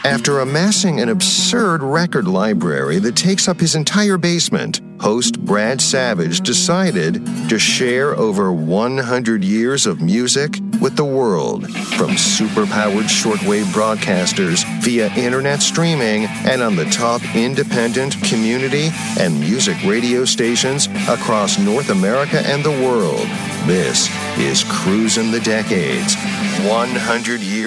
After amassing an absurd record library that takes up his entire basement, host Brad Savage decided to share over 100 years of music with the world, from superpowered shortwave broadcasters via internet streaming and on the top independent, community, and music radio stations across North America and the world. This is Cruising the Decades, 100 years